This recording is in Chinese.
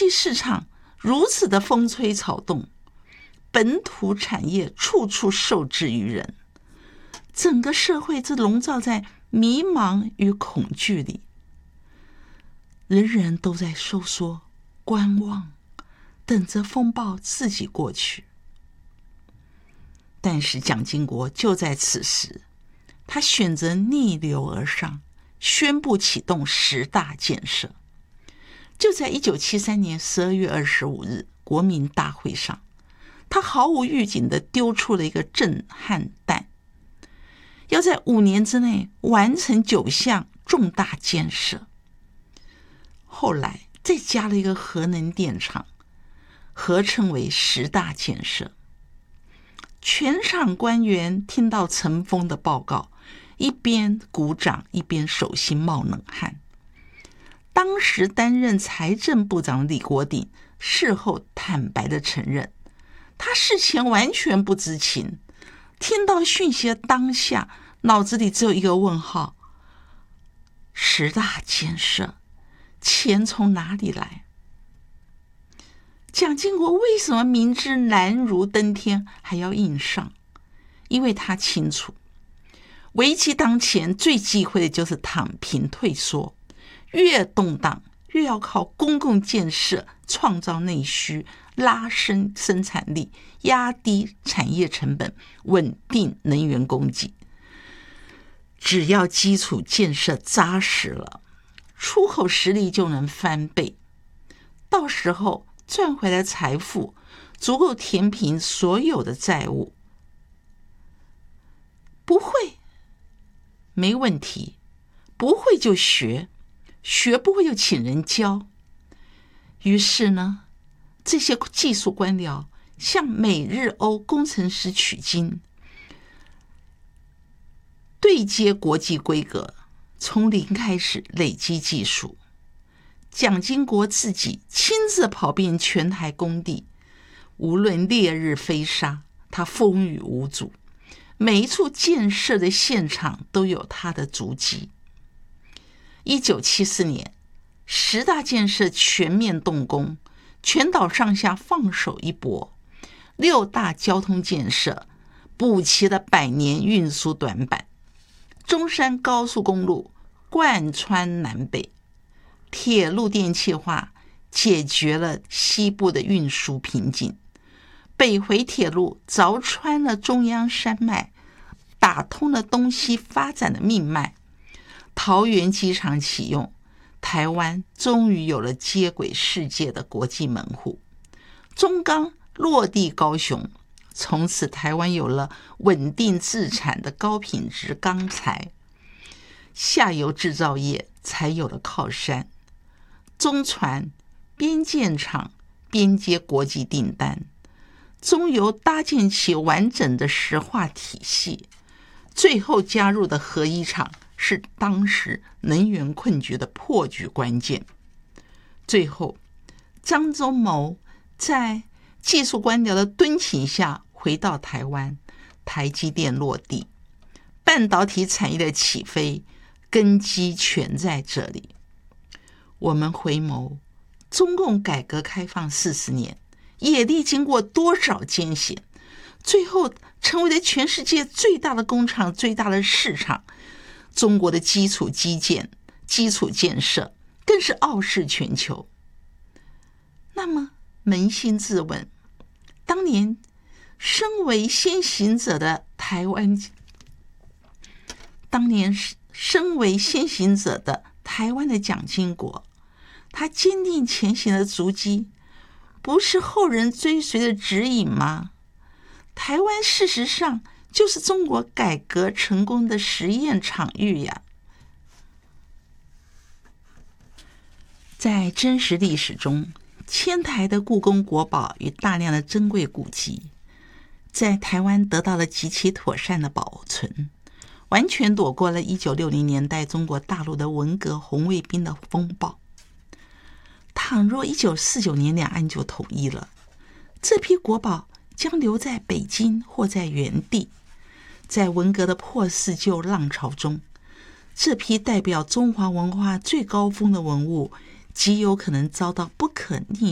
际市场如此的风吹草动，本土产业处处受制于人，整个社会则笼罩在迷茫与恐惧里，人人都在收缩观望，等着风暴自己过去。但是蒋经国就在此时，他选择逆流而上，宣布启动10大建设。就在1973年12月25日国民大会上，他毫无预警地丢出了一个震撼弹，要在5年之内完成9项重大建设。后来再加了一个核能电厂，合称为10大建设。全场官员听到陈峰的报告，一边鼓掌一边手心冒冷汗。当时担任财政部长李国鼎事后坦白地承认，他事前完全不知情，听到讯息的当下，脑子里只有一个问号：10大建设，钱从哪里来？蒋经国为什么明知难如登天还要硬上？因为他清楚，危机当前最忌讳的就是躺平退缩，越动荡越要靠公共建设创造内需，拉升生产力，压低产业成本，稳定能源供给。只要基础建设扎实了，出口实力就能翻倍，到时候赚回来财富足够填平所有的债务。不会，没问题，不会就学，学不会就请人教。于是呢，这些技术官僚向美日欧工程师取经，对接国际规格，从零开始累积技术。蒋经国自己亲自跑遍全台工地，无论烈日飞沙，他风雨无阻，每一处建设的现场都有他的足迹。1974年10大建设全面动工，全岛上下放手一搏，6大交通建设补齐了100年运输短板，中山高速公路贯穿南北，铁路电气化解决了西部的运输瓶颈，北回铁路凿穿了中央山脉，打通了东西发展的命脉。桃园机场启用，台湾终于有了接轨世界的国际门户。中钢落地高雄，从此台湾有了稳定自产的高品质钢材，下游制造业才有了靠山。中船边建厂边接国际订单，中油搭建起完整的石化体系，最后加入的核一厂是当时能源困局的破局关键。最后张忠谋在技术官僚的敦请下回到台湾，台积电落地，半导体产业的起飞根基全在这里。我们回眸中共改革开放40年，也历经过多少艰险，最后成为了全世界最大的工厂，最大的市场。中国的基础基建、基础建设更是傲视全球。那么扪心自问，当年身为先行者的台湾的蒋经国，他坚定前行的足迹，不是后人追随的指引吗？台湾事实上就是中国改革成功的实验场域呀。在真实历史中，迁台的故宫国宝与大量的珍贵古迹，在台湾得到了极其妥善的保存，完全躲过了1960年代中国大陆的文革红卫兵的风暴。倘若1949年两岸就统一了，这批国宝将留在北京或在原地。在文革的破四旧浪潮中，这批代表中华文化最高峰的文物极有可能遭到不可逆